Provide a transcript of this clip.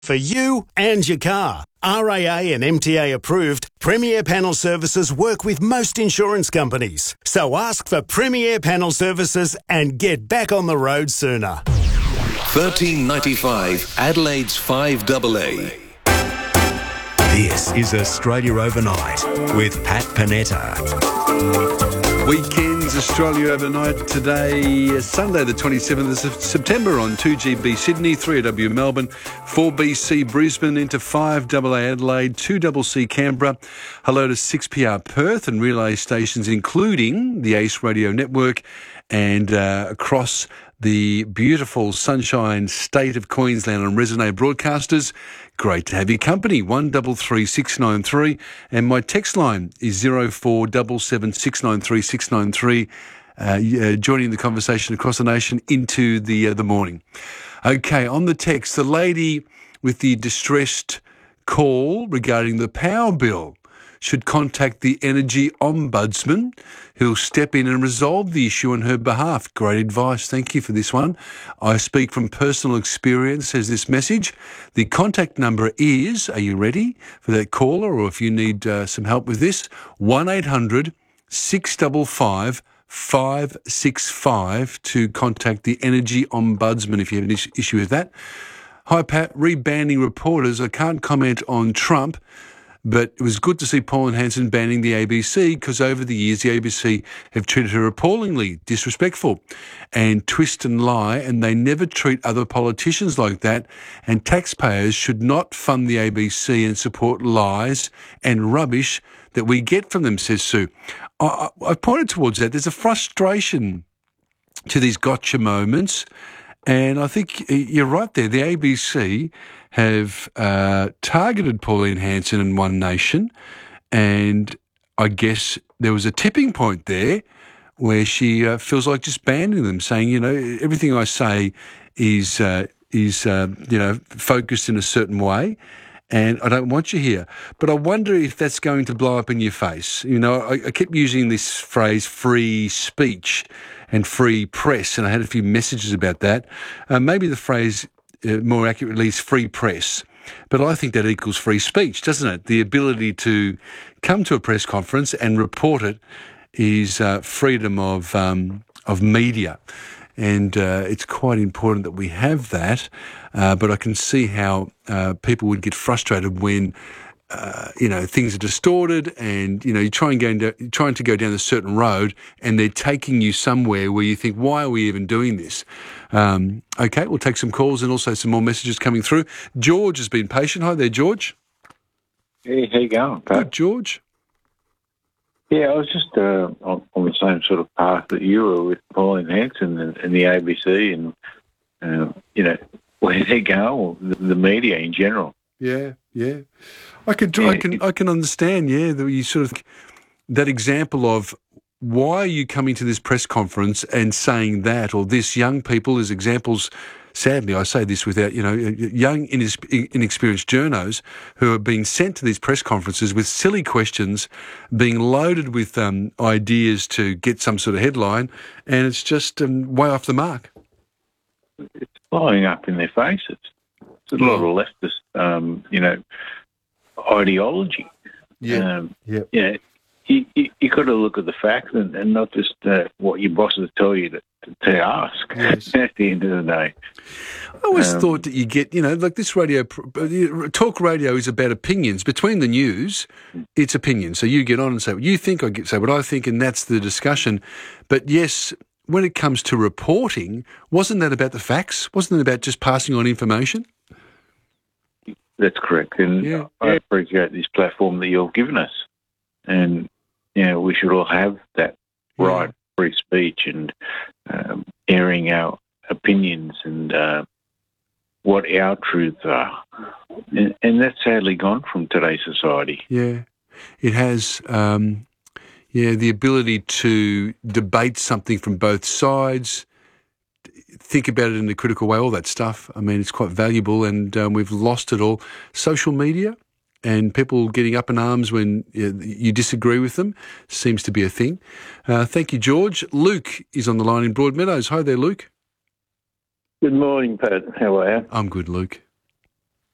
For you and your car. RAA and MTA approved, Premier Panel Services work with most insurance companies. So ask for Premier Panel Services and get back on the road sooner. 1395 Adelaide's 5AA. This is Australia Overnight with Pat Panetta. Weekends Australia Overnight today, Sunday the 27th of September on 2GB Sydney, 3AW Melbourne, 4BC Brisbane into 5AA Adelaide, 2CC Canberra. Hello to 6PR Perth and relay stations including the ACE Radio Network and across the beautiful sunshine state of Queensland on Resonate Broadcasters. Great to have your company, 133693, and my text line is 0477693693. Joining the conversation across the nation into the morning. Okay, on the text, the lady with the distressed call regarding the power bill should contact the Energy Ombudsman, who'll step in and resolve the issue on her behalf. Great advice. Thank you for this one. I speak from personal experience, says this message. The contact number is, are you ready for that caller, or if you need some help with this, 1800 655 565 to contact the Energy Ombudsman if you have an issue with that. Hi, Pat. Rebanning reporters. I can't comment on Trump, but it was good to see Pauline Hanson banning the ABC because over the years the ABC have treated her appallingly disrespectful and twist and lie, and they never treat other politicians like that, and taxpayers should not fund the ABC and support lies and rubbish that we get from them, says Sue. I've pointed towards that. There's a frustration to these gotcha moments, and I think you're right there. The ABC have targeted Pauline Hanson and One Nation, and I guess there was a tipping point there where she feels like just banning them, saying, you know, everything I say is focused in a certain way, and I don't want you here. But I wonder if that's going to blow up in your face. You know, I kept using this phrase, free speech and free press, and I had a few messages about that. Maybe the phrase more accurately is free press. But I think that equals free speech, doesn't it? The ability to come to a press conference and report it is freedom of media. And it's quite important that we have that. But I can see how people would get frustrated when things are distorted, and you're trying to go down a certain road, and they're taking you somewhere where you think, why are we even doing this? Okay, we'll take some calls and also some more messages coming through. George has been patient. Hi there, George. Hey, how you going, Pat? Good, George. Yeah, I was just on the same sort of path that you were with Pauline Hanson and the ABC, and where they go, the media in general. Yeah. I can understand. Yeah, that you sort of that example of why are you coming to this press conference and saying that or this. Young people as examples. Sadly, I say this without young inexperienced journos who are being sent to these press conferences with silly questions, being loaded with ideas to get some sort of headline, and it's just way off the mark. It's blowing up in their faces. It's a lot of leftist, ideology. Yeah. You got to look at the facts and not just what your bosses tell you to ask. Yes. At the end of the day. I always thought that you get, like this radio, talk radio is about opinions. Between the news, it's opinions. So you get on and say what you think, I say what I think, and that's the discussion. But yes, when it comes to reporting, wasn't that about the facts? Wasn't it about just passing on information? That's correct. And I appreciate this platform that you've given us. And, we should all have that right, free speech and airing our opinions and what our truths are. And that's sadly gone from today's society. Yeah, it has. The ability to debate something from both sides, think about it in a critical way, all that stuff. I mean, it's quite valuable, and we've lost it all. Social media and people getting up in arms when you disagree with them seems to be a thing. Thank you, George. Luke is on the line in Broadmeadows. Hi there, Luke. Good morning, Pat. How are you? I'm good, Luke.